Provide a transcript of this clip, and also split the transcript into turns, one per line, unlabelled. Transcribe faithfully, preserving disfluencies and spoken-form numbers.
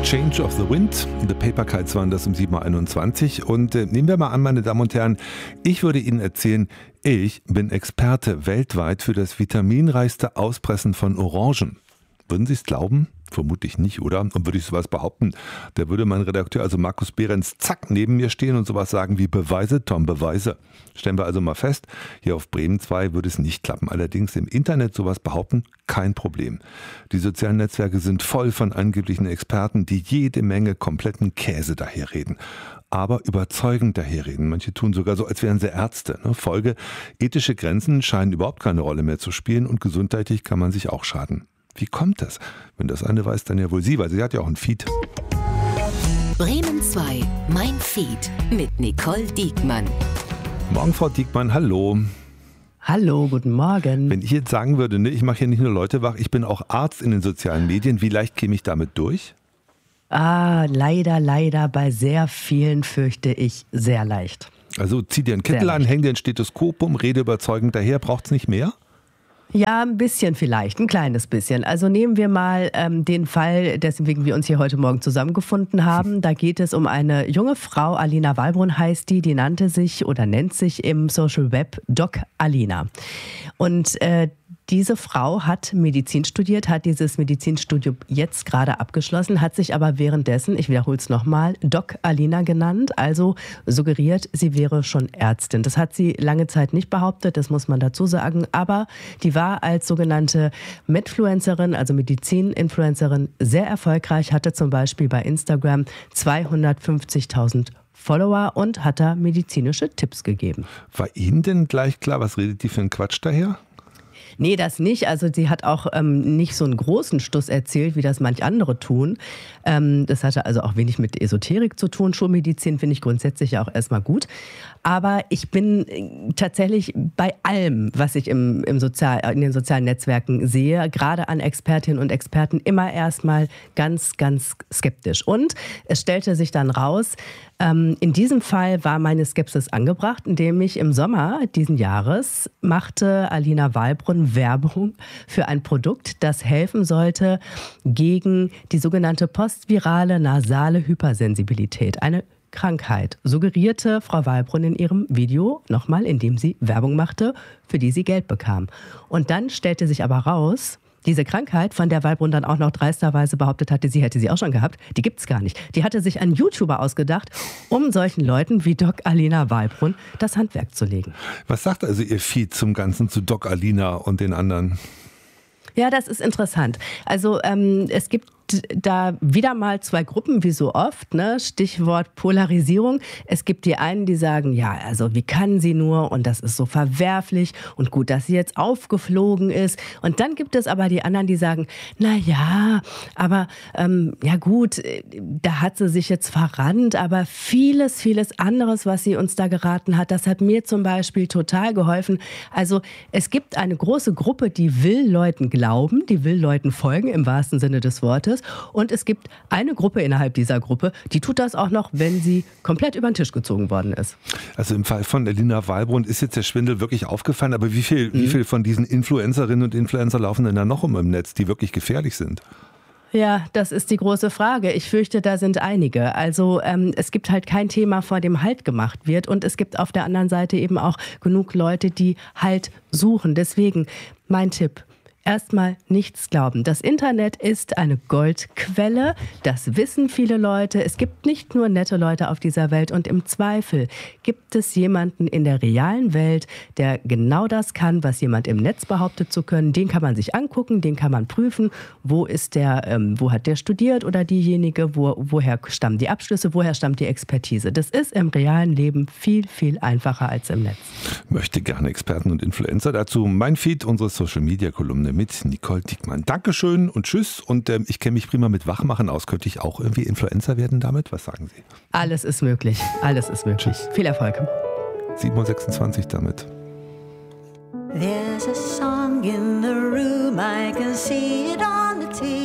Change of the Wind. The Paper Kites waren das um sieben Uhr einundzwanzig. Und äh, nehmen wir mal an, meine Damen und Herren, ich würde Ihnen erzählen, ich bin Experte weltweit für das vitaminreichste Auspressen von Orangen. Würden Sie es glauben? Vermutlich nicht, oder? Und würde ich sowas behaupten, da würde mein Redakteur, also Markus Behrens, zack, neben mir stehen und sowas sagen wie Beweise, Tom, Beweise. Stellen wir also mal fest, hier auf Bremen zwei würde es nicht klappen. Allerdings im Internet sowas behaupten, kein Problem. Die sozialen Netzwerke sind voll von angeblichen Experten, die jede Menge kompletten Käse daherreden. Aber überzeugend daherreden. Manche tun sogar so, als wären sie Ärzte. Folge, ethische Grenzen scheinen überhaupt keine Rolle mehr zu spielen und gesundheitlich kann man sich auch schaden. Wie kommt das? Wenn das eine weiß, dann ja wohl sie, weil sie hat ja auch ein Feed.
Bremen zwei, mein Feed mit Nicole Diekmann.
Morgen, Frau Diekmann, hallo.
Hallo, guten Morgen.
Wenn ich jetzt sagen würde, ne, ich mache hier nicht nur Leute wach, ich bin auch Arzt in den sozialen Medien, wie leicht käme ich damit durch?
Ah, leider, leider, bei sehr vielen fürchte ich sehr leicht.
Also zieh dir einen Kittel an, häng dir ein Stethoskop um, rede überzeugend daher, braucht's nicht mehr?
Ja, ein bisschen vielleicht, ein kleines bisschen. Also nehmen wir mal ähm, den Fall, deswegen wir uns hier heute Morgen zusammengefunden haben. Da geht es um eine junge Frau, Alina Wallbrunn heißt die, die nannte sich oder nennt sich im Social Web Doc Alina. Und äh, diese Frau hat Medizin studiert, hat dieses Medizinstudium jetzt gerade abgeschlossen, hat sich aber währenddessen, ich wiederhole es nochmal, Doc Alina genannt, also suggeriert, sie wäre schon Ärztin. Das hat sie lange Zeit nicht behauptet, das muss man dazu sagen, aber die war als sogenannte Medfluencerin, also Medizin-Influencerin, sehr erfolgreich, hatte zum Beispiel bei Instagram zweihundertfünfzigtausend Follower und hat da medizinische Tipps gegeben.
War Ihnen denn gleich klar, was redet die für einen Quatsch daher?
Nee, das nicht. Also sie hat auch ähm, nicht so einen großen Stuss erzählt, wie das manch andere tun. Ähm, das hatte also auch wenig mit Esoterik zu tun. Schulmedizin finde ich grundsätzlich ja auch erstmal gut. Aber ich bin tatsächlich bei allem, was ich im, im Sozial, in den sozialen Netzwerken sehe, gerade an Expertinnen und Experten, immer erstmal ganz, ganz skeptisch. Und es stellte sich dann raus, ähm, in diesem Fall war meine Skepsis angebracht, indem ich im Sommer diesen Jahres machte Alina Wallbrunn Werbung für ein Produkt, das helfen sollte gegen die sogenannte postvirale nasale Hypersensibilität. Eine Krankheit, suggerierte Frau Wallbrunn in ihrem Video nochmal, indem sie Werbung machte, für die sie Geld bekam. Und dann stellte sich aber raus, diese Krankheit, von der Wallbrunn dann auch noch dreisterweise behauptet hatte, sie hätte sie auch schon gehabt, die gibt's gar nicht. Die hatte sich ein YouTuber ausgedacht, um solchen Leuten wie Doc Alina Wallbrunn das Handwerk zu legen.
Was sagt also Ihr Feed zum Ganzen, zu Doc Alina und den anderen?
Ja, das ist interessant. Also ähm, es gibt da wieder mal zwei Gruppen, wie so oft, ne? Stichwort Polarisierung. Es gibt die einen, die sagen, ja, also wie kann sie nur und das ist so verwerflich und gut, dass sie jetzt aufgeflogen ist. Und dann gibt es aber die anderen, die sagen, na ja, aber ähm, ja gut, da hat sie sich jetzt verrannt, aber vieles, vieles anderes, was sie uns da geraten hat, das hat mir zum Beispiel total geholfen. Also es gibt eine große Gruppe, die will Leuten glauben, die will Leuten folgen, im wahrsten Sinne des Wortes. Und es gibt eine Gruppe innerhalb dieser Gruppe, die tut das auch noch, wenn sie komplett über den Tisch gezogen worden ist.
Also im Fall von Alina Wallbrunn ist jetzt der Schwindel wirklich aufgefallen, aber wie viel, mhm. wie viel von diesen Influencerinnen und Influencer laufen denn da noch um im Netz, die wirklich gefährlich sind?
Ja, das ist die große Frage. Ich fürchte, da sind einige. Also ähm, es gibt halt kein Thema, vor dem Halt gemacht wird. Und es gibt auf der anderen Seite eben auch genug Leute, die Halt suchen. Deswegen mein Tipp. Erstmal nichts glauben. Das Internet ist eine Goldquelle. Das wissen viele Leute. Es gibt nicht nur nette Leute auf dieser Welt. Und im Zweifel gibt es jemanden in der realen Welt, der genau das kann, was jemand im Netz behauptet zu können. Den kann man sich angucken, den kann man prüfen. Wo ist der, ähm, wo hat der studiert oder diejenige? Wo, woher stammen die Abschlüsse? Woher stammt die Expertise? Das ist im realen Leben viel, viel einfacher als im Netz.
Möchte gerne Experten und Influencer dazu. Mein Feed, unsere Social-Media-Kolumne mit Nicole Diekmann. Dankeschön und tschüss. Und ähm, ich kenne mich prima mit Wachmachen aus. Könnte ich auch irgendwie Influencer werden damit? Was sagen Sie?
Alles ist möglich. Alles ist möglich. Tschüss. Viel Erfolg.
sieben Uhr sechsundzwanzig damit.
There's a song in the room, I can see it on the T V.